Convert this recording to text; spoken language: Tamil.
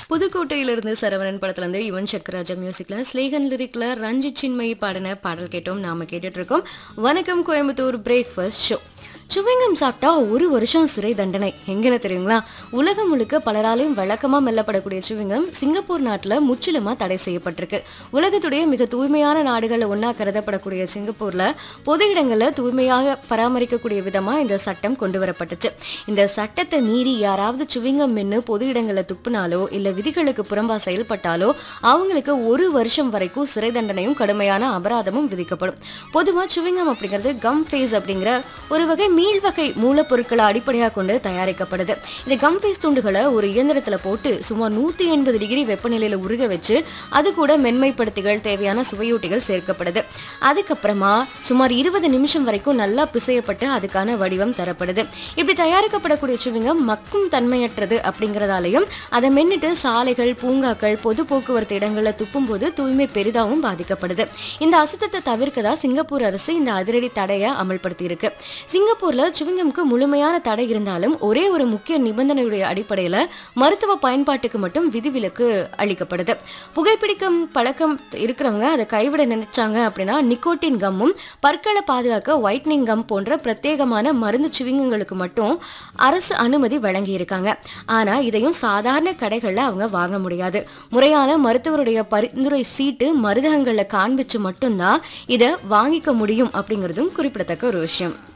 புதுக்கோட்டையிலிருந்து சரவணன் படத்துல இருந்து யுவன் சங்கர் ராஜா மியூசிக்ல ஸ்லேகன் லிரிக்ல ரஞ்சித் சின்மயி பாடின பாடல் கேட்டோம். நாம கேட்டுட்டு இருக்கோம் வணக்கம் கோயம்புத்தூர் பிரேக்ஃபாஸ்ட் ஷோ. சுவிங்கம் சாப்பிட்டா 1 வருஷம் சிறை தண்டனை எங்கன்னு தெரியுங்களா? உலகம் முழுக்க பலராலையும் வழக்கமா மெல்லப்படக்கூடிய சுவிங்கம் சிங்கப்பூர் நாட்டுல முற்றிலுமா தடை செய்யப்பட்டிருக்கு. உலகத்துடைய மிக தூய்மையான நாடுகள்ல ஒன்னா கருதப்படக்கூடிய சிங்கப்பூர்ல பொது இடங்கள்ல தூய்மையாக பராமரிக்கக்கூடிய விதமா இந்த சட்டம் கொண்டு வரப்பட்டுச்சு. இந்த சட்டத்தை மீறி யாராவது சுவிங்கம் மென்னு பொது இடங்கள்ல துப்புனாலோ இல்ல விதிகளுக்கு புறம்பா செயல்பட்டாலோ அவங்களுக்கு 1 வருஷம் வரைக்கும் சிறை தண்டனையும் கடுமையான அபராதமும் விதிக்கப்படும். பொதுவா சுவிங்கம் அப்படிங்கிறது கம் ஃபேஸ் அப்படிங்கிற ஒரு வகை மீள்வகை மூலப்பொருட்களை அடிப்படையாக கொண்டு தயாரிக்கப்படுது. இந்த கம் ஃபேஸ் துண்டுகளை ஒரு இயந்திரத்துல போட்டு சுமார் 180 டிகிரி வெப்பநிலையில உருக வச்சு அது கூட மென்மைப்படுத்திகள் தேவையான சுவையூட்டிகள் சேர்க்கப்படுது. அதுக்கப்புறமா சுமார் 20 நிமிஷம் வரைக்கும் நல்லா பிசையப்பட்டு அதுக்கான வடிவம் தரப்படுது. இப்படி தயாரிக்கப்படக்கூடிய சுவிங்கம் மக்கும் தன்மையற்றது அப்படிங்கிறதாலையும் அதை மென்னிட்டு சாலைகள், பூங்காக்கள், பொது போக்குவரத்து இடங்கள்ல துப்பும் போது தூய்மை பெரிதாகவும் பாதிக்கப்படுது. இந்த அசுத்தத்தை தவிர்க்கதா சிங்கப்பூர் அரசு இந்த அதிரடி தடையை அமல்படுத்தி இருக்கு. சிங்கப்பூர்ல சுவிங்கம்க்கு முழுமையான தடை இருந்தாலும் ஒரே ஒரு முக்கிய நிபந்தனையுடைய அடிப்படையில மருத்துவ பயன்பாட்டுக்கு மட்டும் விதிவிலக்கு அளிக்கப்படுது. புகைப்பிடிக்கும் பழக்கம் இருக்கிறவங்க அதை கைவிட நினைச்சாங்க அப்படின்னா நிக்கோட்டின் கம்மும் பற்களை பாதுகாக்க ஒயிட்னிங் கம் போன்ற பிரத்யேகமான மருந்து சுவிங்கங்களுக்கு மட்டும் அரசு அனுமதி வழங்கி இருக்காங்க. ஆனா இதையும் சாதாரண கடைகள்ல அவங்க வாங்க முடியாது. முறையான மருத்துவருடைய பரிந்துரை சீட்டு மருந்தகங்கள்ல காண்பிச்சு மட்டும்தான் இதை வாங்கிக்க முடியும் அப்படிங்கிறதும் குறிப்பிடத்தக்க ஒரு விஷயம்.